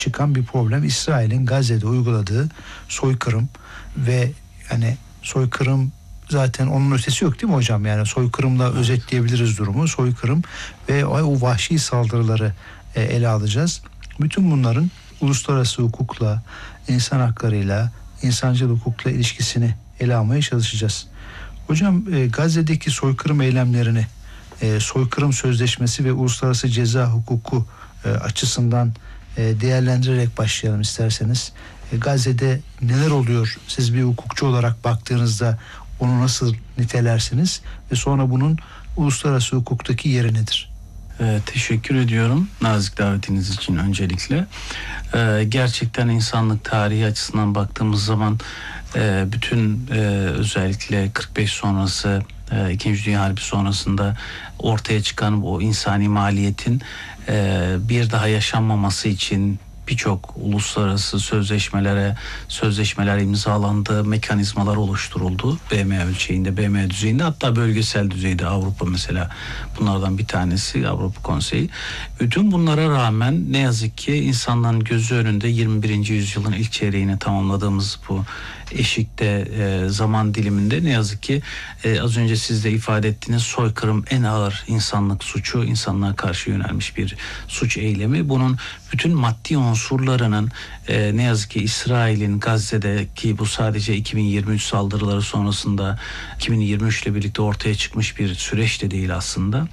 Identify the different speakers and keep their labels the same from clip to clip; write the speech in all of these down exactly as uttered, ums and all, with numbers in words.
Speaker 1: çıkan bir problem İsrail'in Gazze'de uyguladığı soykırım ve yani soykırım zaten onun ötesi yok değil mi hocam? Yani soykırımla evet. özetleyebiliriz durumu. Soykırım ve o, o vahşi saldırıları e, ele alacağız. Bütün bunların uluslararası hukukla, insan haklarıyla, insancıl hukukla ilişkisini ele almaya çalışacağız. Hocam e, Gazze'deki soykırım eylemlerini, e, soykırım sözleşmesi ve uluslararası ceza hukuku e, açısından e, değerlendirerek başlayalım isterseniz. E, Gazze'de neler oluyor? Siz bir hukukçu olarak baktığınızda onu nasıl nitelersiniz ve sonra bunun uluslararası hukuktaki yeri nedir?
Speaker 2: Ee, teşekkür ediyorum nazik davetiniz için öncelikle. Ee, gerçekten insanlık tarihi açısından baktığımız zaman e, bütün e, özellikle kırk beş sonrası, e, İkinci Dünya Harbi sonrasında ortaya çıkan o insani maliyetin e, bir daha yaşanmaması için birçok uluslararası sözleşmelere, sözleşmeler imzalandı, mekanizmalar oluşturuldu. B M ölçeğinde, B M düzeyinde, hatta bölgesel düzeyde Avrupa mesela bunlardan bir tanesi, Avrupa Konseyi. Bütün bunlara rağmen ne yazık ki insanların gözü önünde yirmi birinci yüzyılın ilk çeyreğini tamamladığımız bu eşikte e, zaman diliminde ne yazık ki e, az önce siz de ifade ettiğiniz soykırım en ağır insanlık suçu, insanlığa karşı yönelmiş bir suç eylemi. Bunun bütün maddi unsurlarının e, ne yazık ki İsrail'in Gazze'deki bu sadece iki bin yirmi üç saldırıları sonrasında iki bin yirmi üç ile birlikte ortaya çıkmış bir süreç de değil aslında.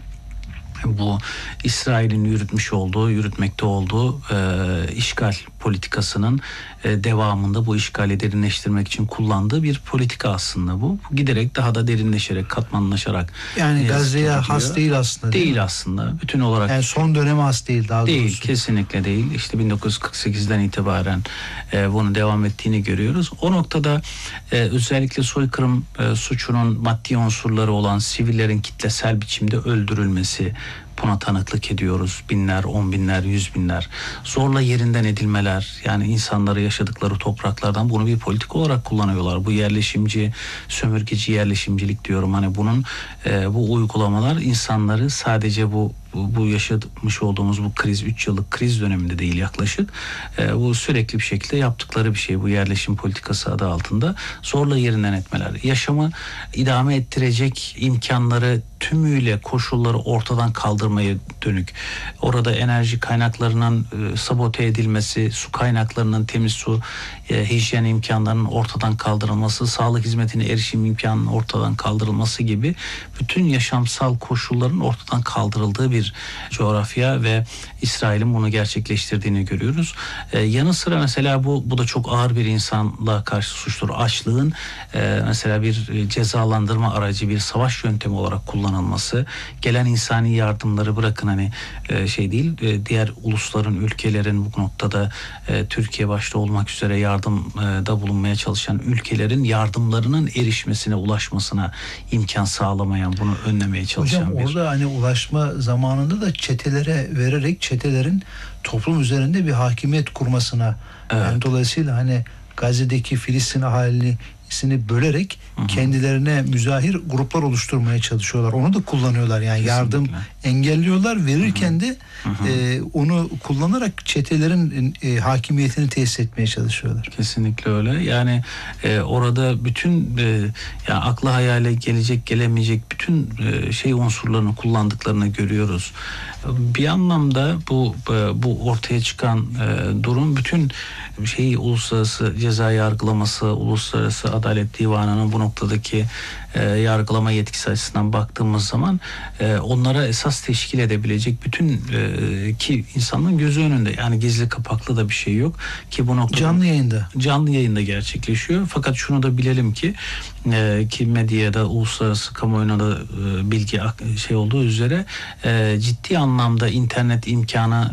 Speaker 2: Bu İsrail'in yürütmüş olduğu, yürütmekte olduğu e, işgal politikasının e, devamında bu işgali derinleştirmek için kullandığı bir politika aslında bu. Giderek daha da derinleşerek, katmanlaşarak.
Speaker 1: Yani Gazze'ye has değil aslında.
Speaker 2: Değil,
Speaker 1: değil mi?
Speaker 2: Aslında. Bütün olarak.
Speaker 1: Yani son döneme has değil daha
Speaker 2: değil,
Speaker 1: doğrusu.
Speaker 2: Kesinlikle değil. İşte bin dokuz yüz kırk sekizden itibaren e, bunun devam ettiğini görüyoruz. O noktada e, özellikle soykırım e, suçunun maddi unsurları olan sivillerin kitlesel biçimde öldürülmesi, buna tanıklık ediyoruz. Binler, on binler, yüz binler. Zorla yerinden edilmeler, yani insanları yaşadıkları topraklardan bunu bir politik olarak kullanıyorlar. Bu yerleşimci, sömürgeci yerleşimcilik diyorum. Hani bunun e, bu uygulamalar insanları sadece bu Bu, bu yaşamış olduğumuz bu kriz, üç yıllık kriz döneminde değil yaklaşık. E, bu sürekli bir şekilde yaptıkları bir şey. Bu yerleşim politikası adı altında zorla yerinden etmeler. Yaşamı idame ettirecek imkanları tümüyle, koşulları ortadan kaldırmaya dönük. Orada enerji kaynaklarının e, sabote edilmesi, su kaynaklarının, temiz su, e, hijyen imkanlarının ortadan kaldırılması, sağlık hizmetine erişim imkanının ortadan kaldırılması gibi bütün yaşamsal koşulların ortadan kaldırıldığı bir coğrafya ve İsrail'in bunu gerçekleştirdiğini görüyoruz. Ee, yanı sıra mesela bu bu da çok ağır bir insanlığa karşı suçtur. Açlığın e, mesela bir cezalandırma aracı, bir savaş yöntemi olarak kullanılması, gelen insani yardımları bırakın hani e, şey değil, e, diğer ulusların, ülkelerin bu noktada e, Türkiye başta olmak üzere yardımda bulunmaya çalışan ülkelerin yardımlarının erişmesine, ulaşmasına imkan sağlamayan, bunu önlemeye çalışan
Speaker 1: Hocam,
Speaker 2: bir...
Speaker 1: Hocam orada hani ulaşma zamanında da çetelere vererek çetelerin toplum üzerinde bir hakimiyet kurmasına, evet. Yani dolayısıyla hani Gazze'deki Filistin ahalisini bölerek hı hı. kendilerine müzahir gruplar oluşturmaya çalışıyorlar. Onu da kullanıyorlar. Yani kesinlikle. Yardım engelliyorlar. Verirken hı hı. de hı hı. E, onu kullanarak çetelerin e, hakimiyetini tesis etmeye çalışıyorlar.
Speaker 2: Kesinlikle öyle. Yani e, orada bütün e, yani akla hayale gelecek gelemeyecek bütün e, şey unsurlarını kullandıklarını görüyoruz. Bir anlamda bu e, bu ortaya çıkan e, durum bütün şeyi uluslararası ceza yargılaması, uluslararası adalet divanının bu noktadaki e, yargılama yetkisi açısından baktığımız zaman e, onlara esas teşkil edebilecek bütün e, ki insanın gözü önünde, yani gizli kapaklı da bir şey yok ki bu noktada
Speaker 1: canlı yayında
Speaker 2: canlı yayında gerçekleşiyor. Fakat şunu da bilelim ki e, ki medyada, uluslararası kamuoyuna da e, bilgi şey olduğu üzere e, ciddi anlamda internet imkanı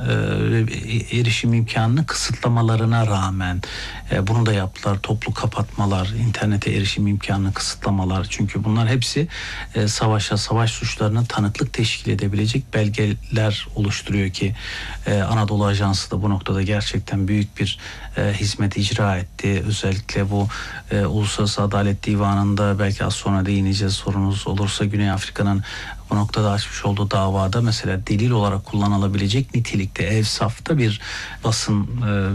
Speaker 2: e, erişim imkanını kısıtlamalarına rağmen e, bunu da yaptılar. Toplu kapatmalar, internete erişim imkanını kısıtlamalar. Çünkü bunlar hepsi e, savaşa, savaş suçlarına tanıklık teşkil edebilecek belgeler oluşturuyor ki e, Anadolu Ajansı da bu noktada gerçekten büyük bir e, hizmet icra etti. Özellikle bu e, Uluslararası Adalet Divanı'nda belki az sonra değineceğiz, sorunuz olursa Güney Afrika'nın o noktada açmış olduğu davada mesela delil olarak kullanılabilecek nitelikte, evsafta bir basın e,